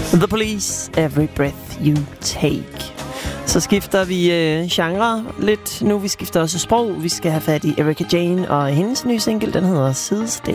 The Police, Every Breath You Take. Så skifter vi genre lidt nu. Vi skifter også sprog. Vi skal have fat i Erika Jane og hendes nye single, den hedder Sidestil.